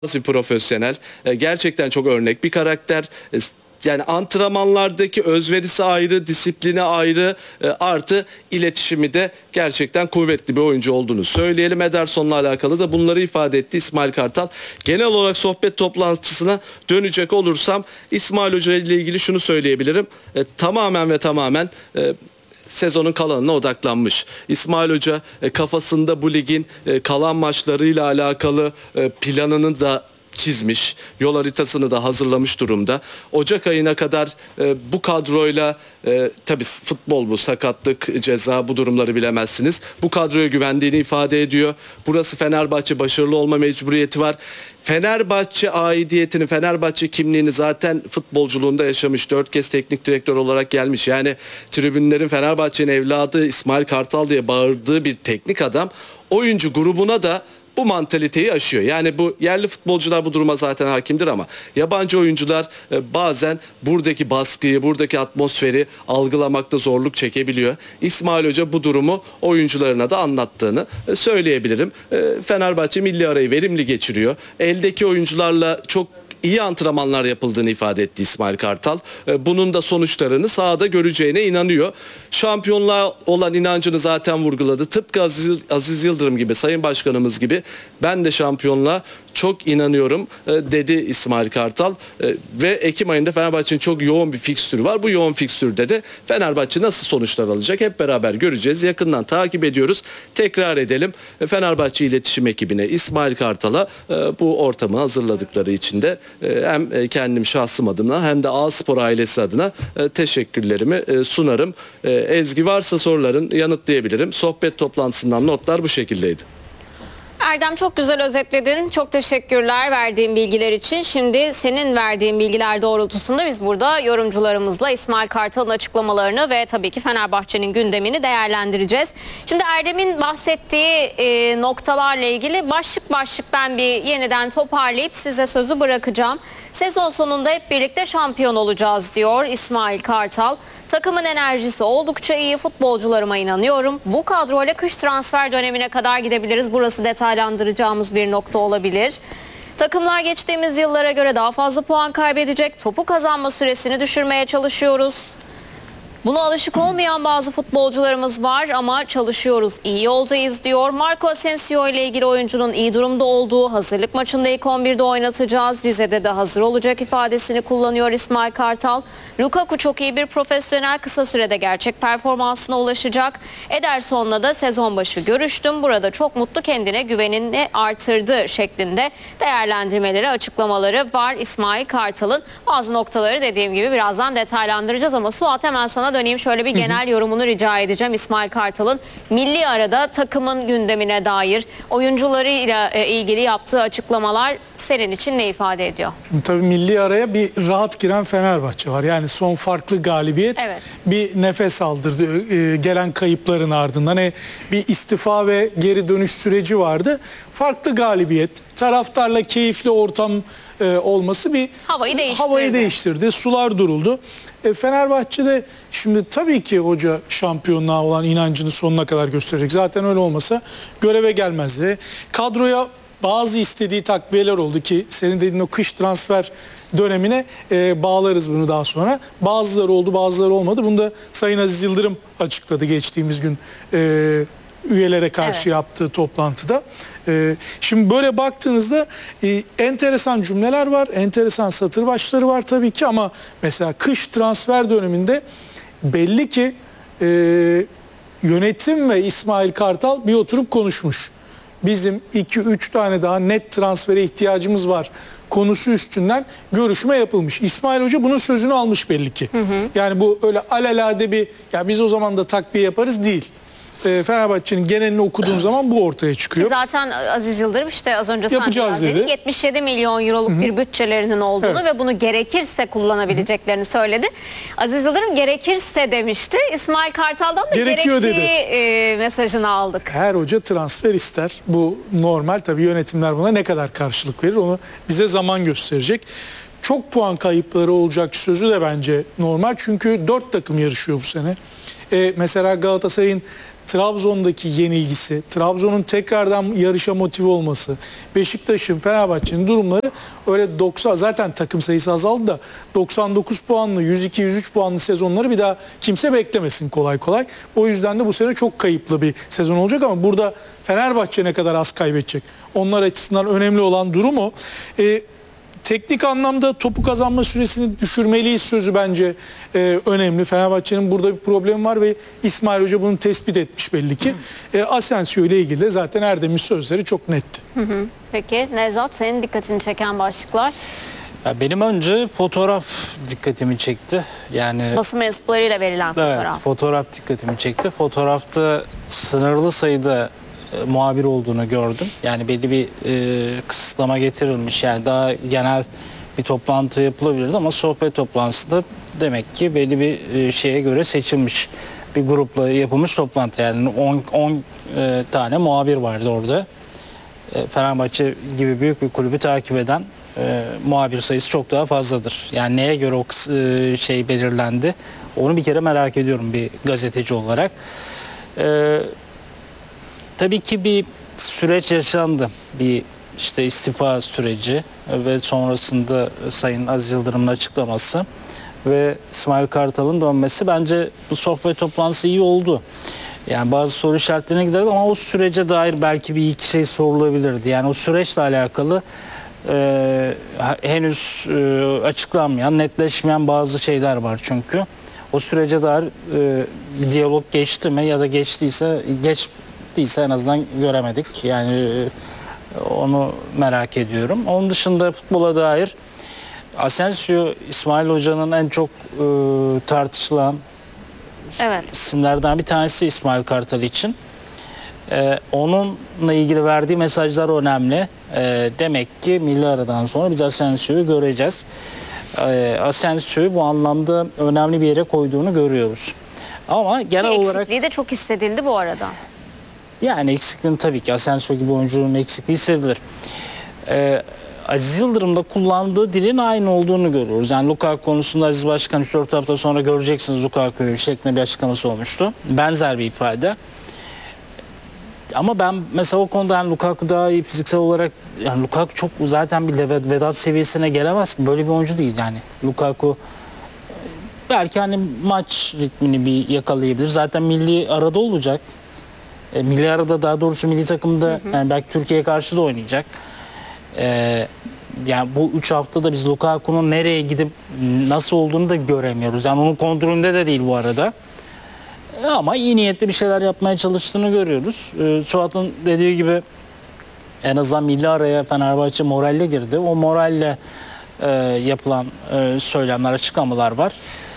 bir profesyonel. Gerçekten çok örnek bir karakter. Yani antrenmanlardaki özverisi ayrı, disiplini ayrı, artı iletişimi de gerçekten kuvvetli bir oyuncu olduğunu söyleyelim. Ederson'la alakalı da bunları ifade etti İsmail Kartal. Genel olarak sohbet toplantısına dönecek olursam İsmail Hoca ile ilgili şunu söyleyebilirim. Tamamen sezonun kalanına odaklanmış. İsmail Hoca kafasında bu ligin kalan maçlarıyla alakalı planını da çizmiş. Yol haritasını da hazırlamış durumda. Ocak ayına kadar bu kadroyla tabii futbol bu, sakatlık, ceza, bu durumları bilemezsiniz. Bu kadroya güvendiğini ifade ediyor. Burası Fenerbahçe, başarılı olma mecburiyeti var. Fenerbahçe aidiyetini, Fenerbahçe kimliğini zaten futbolculuğunda yaşamış. 4 kez teknik direktör olarak gelmiş. Yani tribünlerin Fenerbahçe'nin evladı İsmail Kartal diye bağırdığı bir teknik adam oyuncu grubuna da bu mantaliteyi aşıyor. Yani bu yerli futbolcular bu duruma zaten hakimdir ama yabancı oyuncular bazen buradaki baskıyı, buradaki atmosferi algılamakta zorluk çekebiliyor. İsmail Hoca bu durumu oyuncularına da anlattığını söyleyebilirim. Fenerbahçe milli arayı verimli geçiriyor. Eldeki oyuncularla çok iyi antrenmanlar yapıldığını ifade etti İsmail Kartal. Bunun da sonuçlarını sahada göreceğine inanıyor. Şampiyonluğa olan inancını zaten vurguladı. Tıpkı Aziz Yıldırım gibi, Sayın Başkanımız gibi ben de şampiyonluğa çok inanıyorum dedi İsmail Kartal. Ve Ekim ayında Fenerbahçe'nin çok yoğun bir fikstürü var. Bu yoğun fikstürde de Fenerbahçe nasıl sonuçlar alacak hep beraber göreceğiz. Yakından takip ediyoruz. Tekrar edelim. Fenerbahçe iletişim ekibine, İsmail Kartal'a bu ortamı hazırladıkları için de hem kendim şahsım adına hem de A-Spor ailesi adına teşekkürlerimi sunarım. Ezgi, varsa soruların yanıtlayabilirim. Sohbet toplantısından notlar bu şekildeydi. Erdem, çok güzel özetledin. Çok teşekkürler verdiğin bilgiler için. Şimdi senin verdiğin bilgiler doğrultusunda biz burada yorumcularımızla İsmail Kartal'ın açıklamalarını ve tabii ki Fenerbahçe'nin gündemini değerlendireceğiz. Şimdi Erdem'in bahsettiği noktalarla ilgili başlık başlık ben bir yeniden toparlayıp size sözü bırakacağım. Sezon sonunda hep birlikte şampiyon olacağız diyor İsmail Kartal. Takımın enerjisi oldukça iyi. Futbolcularıma inanıyorum. Bu kadroyla kış transfer dönemine kadar gidebiliriz. Burası detaylandıracağımız bir nokta olabilir. Takımlar geçtiğimiz yıllara göre daha fazla puan kaybedecek. Topu kazanma süresini düşürmeye çalışıyoruz. Buna alışık olmayan bazı futbolcularımız var ama çalışıyoruz, iyi yolcayız diyor. Marco Asensio ile ilgili oyuncunun iyi durumda olduğu, hazırlık maçında ilk 11'de oynatacağız, Rize'de de hazır olacak ifadesini kullanıyor İsmail Kartal. Lukaku çok iyi bir profesyonel, kısa sürede gerçek performansına ulaşacak. Ederson'la da sezon başı görüştüm. Burada çok mutlu, kendine güvenini artırdı şeklinde değerlendirmeleri, açıklamaları var İsmail Kartal'ın. Bazı noktaları dediğim gibi birazdan detaylandıracağız ama Suat, hemen sana döneyim. Şöyle bir genel yorumunu rica edeceğim İsmail Kartal'ın milli arada takımın gündemine dair oyuncularıyla ilgili yaptığı açıklamalar senin için ne ifade ediyor? Şimdi tabii milli araya bir rahat giren Fenerbahçe var. Yani son farklı galibiyet bir nefes aldırdı. Gelen kayıpların ardından bir istifa ve geri dönüş süreci vardı. Farklı galibiyet, taraftarla keyifli ortam olması bir havayı değiştirdi. Sular duruldu. Fenerbahçe'de şimdi tabii ki hoca şampiyonluğa olan inancını sonuna kadar gösterecek. Zaten öyle olmasa göreve gelmezdi. Kadroya bazı istediği takviyeler oldu ki senin dediğin o kış transfer dönemine bağlarız bunu daha sonra. Bazıları oldu, bazıları olmadı. Bunu da Sayın Aziz Yıldırım açıkladı geçtiğimiz gün üyelere karşı yaptığı toplantıda. Şimdi böyle baktığınızda enteresan cümleler var, enteresan satır başları var tabii ki ama mesela kış transfer döneminde belli ki yönetim ve İsmail Kartal bir oturup konuşmuş. Bizim 2-3 tane daha net transfere ihtiyacımız var konusu üstünden görüşme yapılmış. İsmail Hoca bunun sözünü almış belli ki. Yani bu öyle alelade bir ya biz o zaman da takviye yaparız değil. Fenerbahçe'nin genelini okuduğun zaman bu ortaya çıkıyor. Zaten Aziz Yıldırım işte az önce yapacağız dedi. 77 milyon euroluk bir bütçelerinin olduğunu ve bunu gerekirse kullanabileceklerini söyledi. Aziz Yıldırım gerekirse demişti. İsmail Kartal'dan da gerektiği dedi. Mesajını aldık. Her hoca transfer ister. Bu normal, tabii yönetimler buna ne kadar karşılık verir onu bize zaman gösterecek. çok puan kayıpları olacak sözü de bence normal. Çünkü 4 takım yarışıyor bu sene. Mesela Galatasaray'ın Trabzon'daki yenilgisi, Trabzon'un tekrardan yarışa motive olması, Beşiktaş'ın, Fenerbahçe'nin durumları öyle 90, zaten takım sayısı azaldı da 99 puanlı, 102-103 puanlı sezonları bir daha kimse beklemesin kolay kolay. O yüzden de bu sene çok kayıplı bir sezon olacak ama burada Fenerbahçe ne kadar az kaybedecek? Onlar açısından önemli olan durum o. Teknik anlamda topu kazanma süresini düşürmeliyiz sözü bence önemli. Fenerbahçe'nin burada bir problem var ve İsmail Hoca bunu tespit etmiş belli ki. Asensio ile ilgili de zaten Erdem'in sözleri çok netti. Peki Nevzat, senin dikkatini çeken başlıklar? Ya benim önce fotoğraf dikkatimi çekti. Yani Basın mensuplarıyla verilen fotoğraf. evet, fotoğraf dikkatimi çekti. Fotoğrafta sınırlı sayıda muhabir olduğunu gördüm. Yani belli bir kısıtlama getirilmiş. Yani daha genel bir toplantı yapılabilirdi ama sohbet toplantısında demek ki belli bir şeye göre seçilmiş bir grupla yapılmış toplantı. Yani 10 tane muhabir vardı orada. Fenerbahçe gibi büyük bir kulübü takip eden muhabir sayısı çok daha fazladır. Yani neye göre o şey belirlendi? Onu bir kere merak ediyorum bir gazeteci olarak. Tabii ki bir süreç yaşandı. Bir işte istifa süreci ve sonrasında Sayın Aziz Yıldırım'ın açıklaması ve İsmail Kartal'ın dönmesi, bence bu sohbet toplantısı iyi oldu. Yani bazı soru işaretlerine giderdi ama o sürece dair belki bir iki şey sorulabilirdi. Yani o süreçle alakalı henüz açıklanmayan, netleşmeyen bazı şeyler var çünkü. O sürece dair bir diyalog geçti mi ya da geçtiyse en azından göremedik. Yani onu merak ediyorum. Onun dışında futbola dair Asensio, İsmail Hoca'nın en çok tartışılan isimlerden bir tanesi İsmail Kartal için. Onunla ilgili verdiği mesajlar önemli. Demek ki milli aradan sonra biz Asensio'yu göreceğiz. Asensio'yu bu anlamda önemli bir yere koyduğunu görüyoruz. Ama genel olarak eksikliği de çok hissedildi bu arada. yani eksikliğin tabii ki Asensio gibi oyuncunun eksikliği hissedilir. Aziz Yıldırım'da kullandığı dilin aynı olduğunu görüyoruz. Yani Lukaku konusunda Aziz Başkan 3-4 hafta sonra göreceksiniz Lukaku'yu şeklinde bir açıklaması olmuştu. Benzer bir ifade. Ama ben mesela o konuda yani Lukaku daha iyi fiziksel olarak, yani Lukaku çok zaten bir Vedat seviyesine gelemez. Böyle bir oyuncu değil yani. Lukaku belki hani maç ritmini bir yakalayabilir. Zaten milli arada olacak. Milli arada, daha doğrusu milli takımda yani belki Türkiye'ye karşı da oynayacak. Yani bu 3 haftada biz Lukaku'nun nereye gidip nasıl olduğunu da göremiyoruz. Yani onun kontrolünde de değil bu arada. Ama iyi niyetli bir şeyler yapmaya çalıştığını görüyoruz. Suat'ın dediği gibi en azından milli araya Fenerbahçe moralle girdi. O moralle yapılan söylemler, açıklamalar var.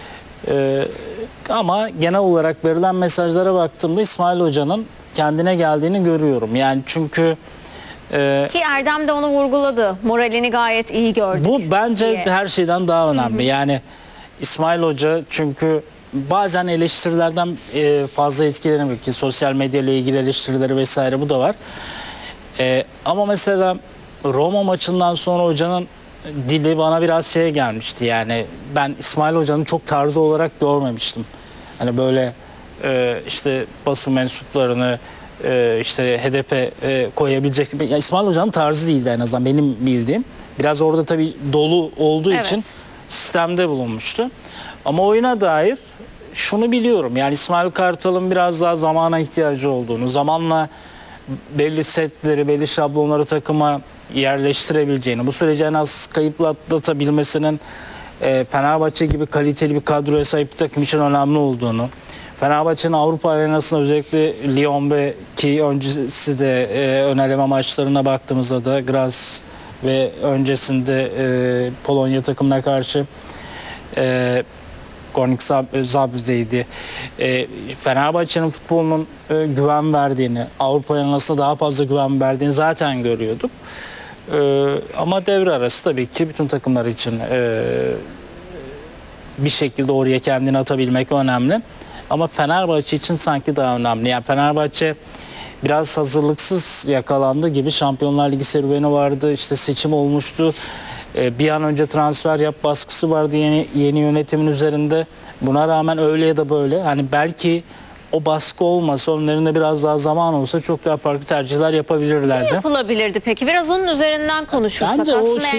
Ama genel olarak verilen mesajlara baktığımda İsmail Hoca'nın kendine geldiğini görüyorum. Yani çünkü ki Erdem de onu vurguladı. Moralini gayet iyi gördük. Bu bence diye. her şeyden daha önemli. Yani İsmail Hoca çünkü bazen eleştirilerden fazla etkilenemiyor ki sosyal medya ile ilgili eleştirileri vesaire, bu da var. Ama mesela Roma maçından sonra hocanın dili bana biraz şeye gelmişti. Yani ben İsmail Hoca'nın çok tarzı olarak görmemiştim. Hani böyle işte basın mensuplarını işte hedefe koyabilecek. Yani İsmail Hoca'nın tarzı değildi en azından benim bildiğim. Biraz orada tabii dolu olduğu için sistemde bulunmuştu. Ama oyuna dair şunu biliyorum. Yani İsmail Kartal'ın biraz daha zamana ihtiyacı olduğunu, zamanla belli setleri, belli şablonları takıma yerleştirebileceğini, bu süreci en az kayıpla atlatabilmesinin Fenerbahçe gibi kaliteli bir kadroya sahip bir takım için önemli olduğunu, Fenerbahçe'nin Avrupa arenasında özellikle Lyon ve ki öncesi de ön eleme maçlarına baktığımızda da Graz ve öncesinde Polonya takımına karşı Gornik Zabrz'deydi. Fenerbahçe'nin futbolunun güven verdiğini, Avrupa arenasında daha fazla güven verdiğini zaten görüyorduk. Ama devre arası tabii ki bütün takımlar için bir şekilde oraya kendini atabilmek önemli. Ama Fenerbahçe için sanki daha önemli. Yani Fenerbahçe biraz hazırlıksız yakalandı gibi. Şampiyonlar Ligi serüveni vardı. İşte seçim olmuştu. Bir an önce transfer yap baskısı vardı yeni yönetimin üzerinde. Buna rağmen öyle ya da böyle hani belki o baskı olmasa, onların da biraz daha zaman olsa çok daha farklı tercihler yapabilirlerdi. Ne yapılabilirdi peki? Biraz onun üzerinden konuşursak Bence o aslında.